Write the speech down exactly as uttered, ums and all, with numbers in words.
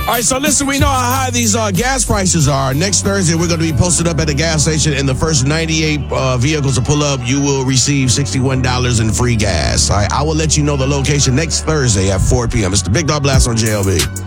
All right, so listen, we know how high these uh, gas prices are. Next Thursday, we're going to be posted up at the gas station, and the first ninety-eight uh, vehicles to pull up, you will receive sixty-one dollars in free gas. All right, I will let you know the location next Thursday at four p.m. It's the Big Dog Blast on J L B.